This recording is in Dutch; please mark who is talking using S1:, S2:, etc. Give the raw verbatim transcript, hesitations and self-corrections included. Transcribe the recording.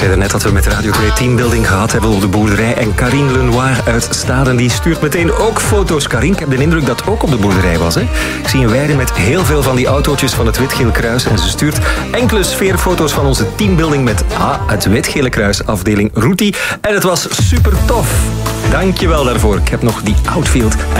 S1: zei net dat we met Radio twee teambuilding gehad hebben op de boerderij. En Karine Lenoir uit Staden die stuurt meteen ook foto's. Karine, ik heb de indruk dat het ook op de boerderij was. Hè? Ik zie een weide met heel veel van die autootjes van het Wit-Geel Kruis. En ze stuurt enkele sfeerfoto's van onze teambuilding met ah, het Wit-Gele Kruis afdeling Roetie. En het was super tof. Dank je wel daarvoor. Ik heb nog die Outfield